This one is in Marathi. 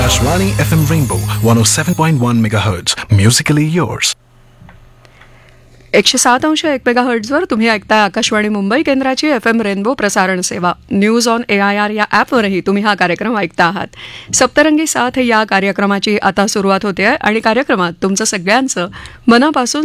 Akashvani FM Rainbow 107.1 MHz. Musically yours. 107.1 मेगाहर्ट्झवर तुम्ही ऐकताय आकाशवाणी मुंबई केंद्राची FM रेनबो प्रसारण सेवा. न्यूज ऑन AIR या ॲपवरही तुम्ही हा कार्यक्रम ऐकता आहात. सप्तरंगी साथ या कार्यक्रमाची आता सुरुवात होते आहे आणि कार्यक्रमात तुमचं सगळ्यांचं मनापासून